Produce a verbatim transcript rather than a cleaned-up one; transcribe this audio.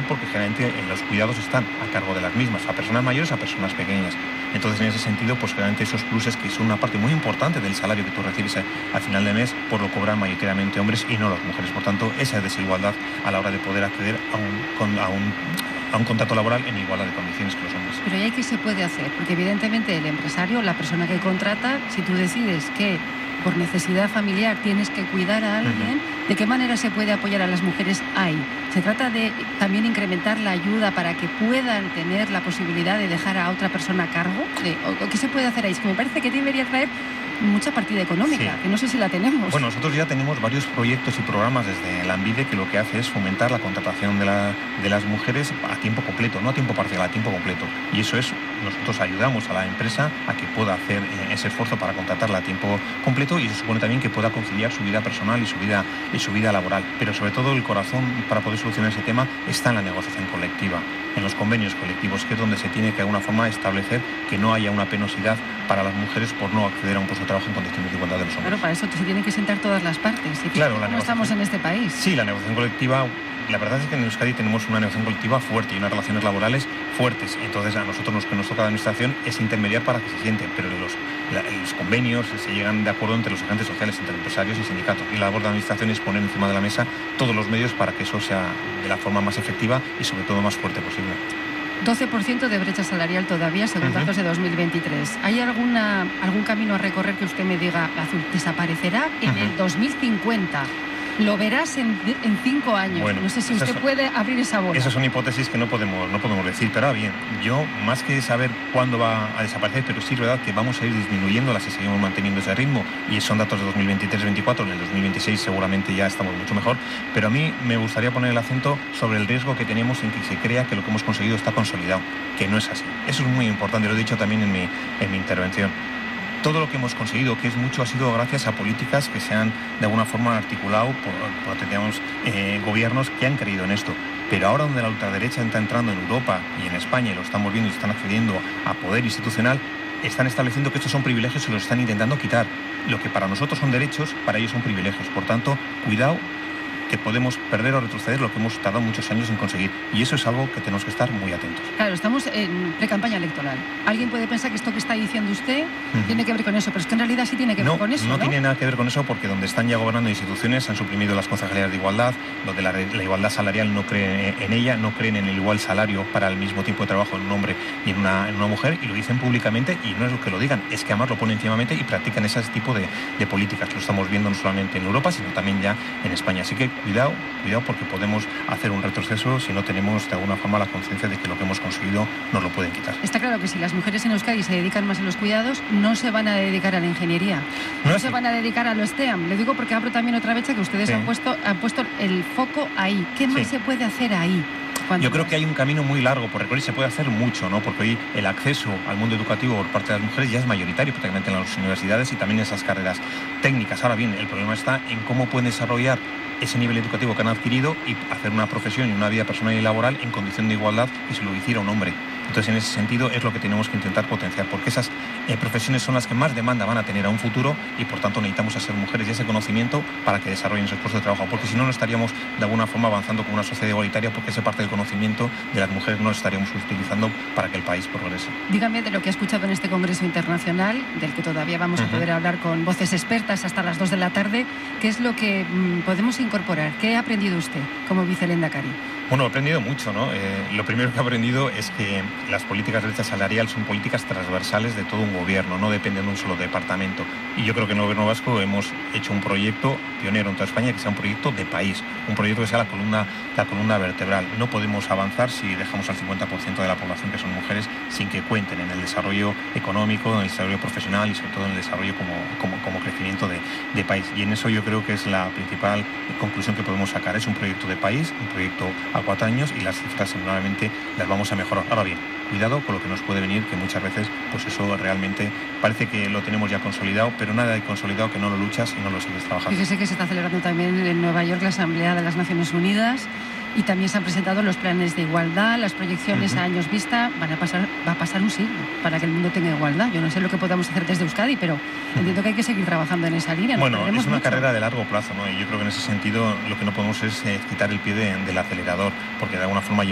bien porque generalmente en los cuidados están a cargo de las mismas, a personas mayores, a personas pequeñas. Entonces, en ese sentido, pues generalmente esos pluses, que son una parte muy importante del salario que tú recibes al final de mes, pues lo cobran mayoritariamente hombres y no las mujeres. Por tanto, esa desigualdad a la hora de poder acceder a un, a un, a un contrato laboral en igualdad de condiciones que los hombres. Pero ¿y ahí qué se puede hacer? Porque evidentemente el empresario, la persona que contrata, si tú decides que por necesidad familiar tienes que cuidar a alguien, uh-huh. ¿de qué manera se puede apoyar a las mujeres ahí? ¿Se trata de también incrementar la ayuda para que puedan tener la posibilidad de dejar a otra persona a cargo? ¿De, o, o qué se puede hacer ahí? Es que me parece que debería traer mucha partida económica, sí. que no sé si la tenemos. Bueno, nosotros ya tenemos varios proyectos y programas desde la ANVIDE que lo que hace es fomentar la contratación de, la, de las mujeres a tiempo completo, no a tiempo parcial, a tiempo completo. Y eso es, nosotros ayudamos a la empresa a que pueda hacer ese esfuerzo para contratarla a tiempo completo, y eso supone también que pueda conciliar su vida personal y su vida, y su vida laboral. Pero sobre todo el corazón para poder solucionar ese tema está en la negociación colectiva, en los convenios colectivos, que es donde se tiene que de alguna forma establecer que no haya una penosidad para las mujeres por no acceder a un puesto de trabajo en condiciones de igualdad de los hombres. Claro, para eso se tienen que sentar todas las partes. ¿Y claro, la ¿cómo estamos en este país? Sí, la negociación colectiva, la verdad es que en Euskadi tenemos una negociación colectiva fuerte y unas relaciones laborales fuertes. Entonces, a nosotros lo que nos toca de administración es intermediar para que se sienten, pero los, la, los convenios se llegan de acuerdo entre los agentes sociales, entre empresarios y sindicatos. Y la labor de la administración es poner encima de la mesa todos los medios para que eso sea de la forma más efectiva y sobre todo más fuerte posible. doce por ciento de brecha salarial todavía, según uh-huh. datos de dos mil veintitrés. ¿Hay alguna, algún camino a recorrer que usted me diga, Azul, desaparecerá en uh-huh. el dos mil cincuenta? Lo verás en, en cinco años. Bueno, no sé si usted son, puede abrir esa bola. Esas son hipótesis que no podemos, no podemos decir. Pero ahora bien, yo más que saber cuándo va a desaparecer, pero sí es verdad que vamos a ir disminuyéndola si seguimos manteniendo ese ritmo. Y son datos de dos mil veintitrés veinticuatro. En el dos mil veintiséis seguramente ya estamos mucho mejor. Pero a mí me gustaría poner el acento sobre el riesgo que tenemos en que se crea que lo que hemos conseguido está consolidado. Que no es así. Eso es muy importante. Lo he dicho también en mi, en mi intervención. Todo lo que hemos conseguido, que es mucho, ha sido gracias a políticas que se han de alguna forma articulado por, por digamos, eh, gobiernos que han creído en esto. Pero ahora donde la ultraderecha está entrando en Europa y en España, y lo estamos viendo y están accediendo a poder institucional, están estableciendo que estos son privilegios y los están intentando quitar. Lo que para nosotros son derechos, para ellos son privilegios. Por tanto, cuidado, que podemos perder o retroceder lo que hemos tardado muchos años en conseguir. Y eso es algo que tenemos que estar muy atentos. Claro, estamos en pre-campaña electoral. Alguien puede pensar que esto que está diciendo usted uh-huh. tiene que ver con eso, pero es que en realidad sí tiene que ver no, con eso, no, ¿no? No tiene nada que ver con eso, porque donde están ya gobernando instituciones han suprimido las concejalías de igualdad, donde la, la igualdad salarial no creen en ella, no creen en el igual salario para el mismo tiempo de trabajo en un hombre y en una, en una mujer, y lo dicen públicamente, y no es lo que lo digan, es que además lo ponen encima y practican ese tipo de, de políticas. Lo estamos viendo no solamente en Europa, sino también ya en España. Así que cuidado, cuidado, porque podemos hacer un retroceso si no tenemos de alguna forma la conciencia de que lo que hemos conseguido nos lo pueden quitar. Está claro que si las mujeres en Euskadi se dedican más a los cuidados, no se van a dedicar a la ingeniería, no, no se van a dedicar a lo STEAM. Le digo porque abro también otra brecha que ustedes sí. han puesto han puesto el foco ahí. ¿Qué más sí. se puede hacer ahí? Yo creo que hay un camino muy largo por recorrer y se puede hacer mucho, ¿no? Porque hoy el acceso al mundo educativo por parte de las mujeres ya es mayoritario prácticamente en las universidades y también en esas carreras técnicas. Ahora bien, el problema está en cómo pueden desarrollar ese nivel educativo que han adquirido y hacer una profesión y una vida personal y laboral en condición de igualdad que si lo hiciera un hombre. Entonces, en ese sentido, es lo que tenemos que intentar potenciar, porque esas eh, profesiones son las que más demanda van a tener a un futuro y, por tanto, necesitamos hacer mujeres y ese conocimiento para que desarrollen esos puestos de trabajo, porque si no, no estaríamos de alguna forma avanzando como una sociedad igualitaria, porque esa parte del conocimiento de las mujeres no lo estaríamos utilizando para que el país progrese. Dígame de lo que ha escuchado en este Congreso Internacional, del que todavía vamos uh-huh. a poder hablar con voces expertas hasta las dos de la tarde, ¿qué es lo que mmm, podemos incorporar? ¿Qué ha aprendido usted como vicelendakari? Bueno, he aprendido mucho, ¿no? Eh, lo primero que he aprendido es que las políticas de brecha salarial son políticas transversales de todo un gobierno, no dependen de un solo departamento. Y yo creo que en el gobierno vasco hemos hecho un proyecto pionero en toda España que sea un proyecto de país, un proyecto que sea la columna, la columna vertebral. No podemos avanzar si dejamos al cincuenta por ciento de la población que son mujeres sin que cuenten en el desarrollo económico, en el desarrollo profesional y sobre todo en el desarrollo como, como, como crecimiento de, de país. Y en eso yo creo que es la principal conclusión que podemos sacar. Es un proyecto de país, un proyecto a cuatro años y las cifras seguramente las vamos a mejorar. Ahora bien, cuidado con lo que nos puede venir, que muchas veces pues eso realmente parece que lo tenemos ya consolidado, pero nada hay consolidado que no lo luchas y no lo sigues trabajando. Fíjese que se está celebrando también en Nueva York la Asamblea de las Naciones Unidas y también se han presentado los planes de igualdad, las proyecciones uh-huh. a años vista. Van a pasar, va a pasar un siglo para que el mundo tenga igualdad. Yo no sé lo que podamos hacer desde Euskadi, pero uh-huh. entiendo que hay que seguir trabajando en esa línea. Bueno, es una mucho. carrera de largo plazo, ¿no? Y yo creo que en ese sentido lo que no podemos es eh, quitar el pie de, del acelerador, porque de alguna forma